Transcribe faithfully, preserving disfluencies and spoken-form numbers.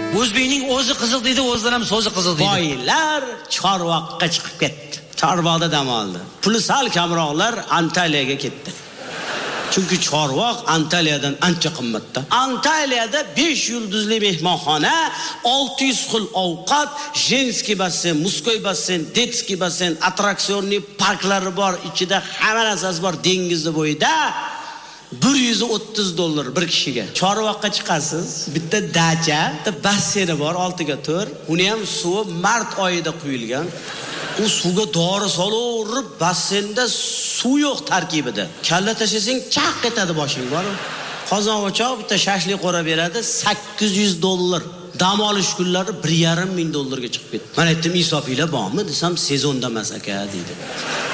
O'zbekning o'zi qiziq deydi, o'zidan ham so'zi qiziq deydi. Boylar Chorvoqqa chiqib ketdi. Chorvoqda dam oldi. Puli sal kamroqlar Antaliyaga ketdi. Chunki Chorvoq Antaliyadan ancha qimmatda. Antaliyada besh yulduzli mehmonxona, olti yuz xil ovqat, jenskiy basseyn, muskoy basseyn, detskiy basseyn, attraksionniy parklari bor, ichida hamma narsasi bor dengizni bo'yida. bir yuz o'ttiz dollar bir kishiga. Chorvoqqa chiqasiz, bitta dacha, bitta basseyni bor, oltiga to'rt. Uni ham suvi mart oyida quyilgan. U suvga dori solaverib, basseynda suv yo'q tarkibida. Kalla tashlasang chaq etadi boshing bor. Qozon o'choq bitta shashlik qo'ra beradi, sakkiz yuz dollar. Dam olish kunlari bir yarim ming dollarga chiqib ketdi. Men aytdim, hisobinglar bormi desam, sezonda emas aka deydi.